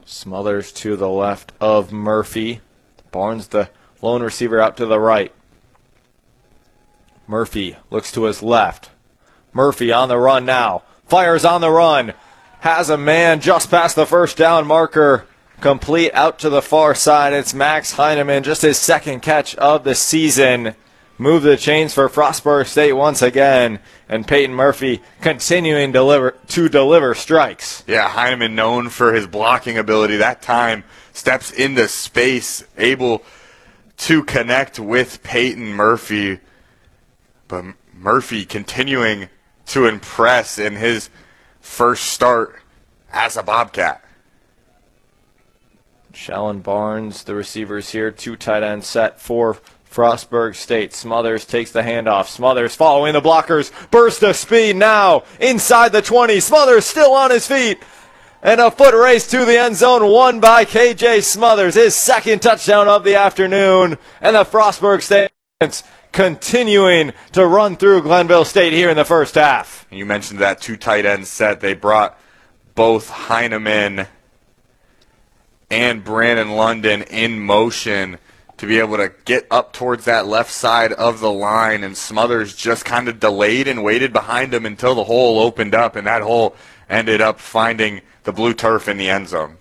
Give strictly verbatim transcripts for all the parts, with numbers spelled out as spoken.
Smothers to the left of Murphy. Barnes, the lone receiver, out to the right. Murphy looks to his left. Murphy on the run now. Fires on the run. Has a man just past the first down marker. Complete out to the far side. It's Max Heineman, just his second catch of the season. Move the chains for Frostburg State once again. And Peyton Murphy continuing deliver, to deliver strikes. Yeah, Heineman, known for his blocking ability, that time steps into space, able to connect with Peyton Murphy. But Murphy continuing to impress in his first start as a Bobcat. Shallon Barnes, the receivers here, two tight end set for Frostburg State. Smothers takes the handoff. Smothers following the blockers. Burst of speed now inside the twenty. Smothers still on his feet. And a foot race to the end zone won by K J Smothers. His second touchdown of the afternoon. And the Frostburg State continuing to run through Glenville State here in the first half. You mentioned that two tight end set. They brought both Heineman and Brandon London in motion to be able to get up towards that left side of the line, and Smothers just kind of delayed and waited behind him until the hole opened up, and that hole ended up finding the blue turf in the end zone.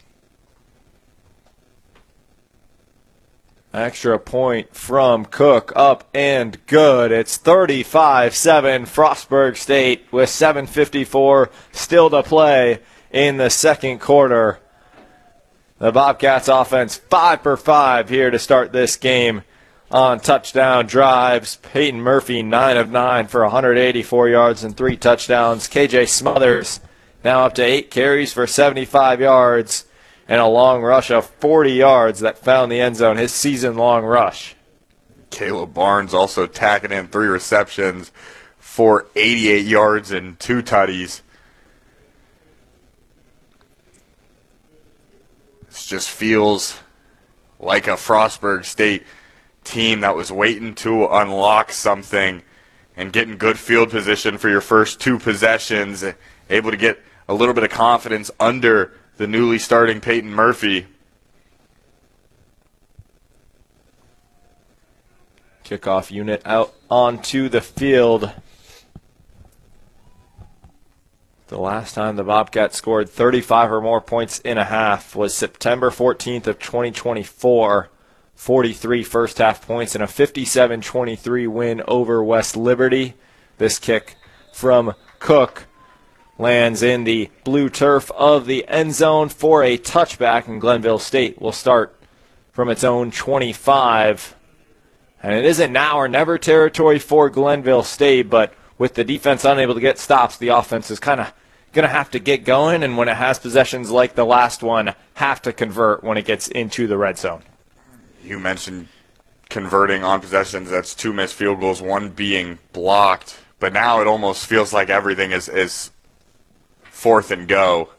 Extra point from Cook, up and good. It's thirty-five seven Frostburg State with seven fifty-four still to play in the second quarter. The Bobcats offense five for five here to start this game on touchdown drives. Peyton Murphy nine of nine for one hundred eighty-four yards and three touchdowns. K J Smothers now up to eight carries for seventy-five yards and a long rush of forty yards that found the end zone, his season-long rush. Caleb Barnes also tacking in three receptions for eighty-eight yards and two tutties. This just feels like a Frostburg State team that was waiting to unlock something and getting good field position for your first two possessions, able to get a little bit of confidence under the newly starting Peyton Murphy. Kickoff unit out onto the field. The last time the Bobcats scored thirty-five or more points in a half was September fourteenth of twenty twenty-four. forty-three first half points and a fifty-seven twenty-three win over West Liberty. This kick from Cook lands in the blue turf of the end zone for a touchback, and Glenville State will start from its own twenty-five. And it isn't now or never territory for Glenville State, but with the defense unable to get stops, the offense is kind of going to have to get going, and when it has possessions like the last one, have to convert when it gets into the red zone. You mentioned converting on possessions. That's two missed field goals, one being blocked. But now it almost feels like everything is, is fourth and go.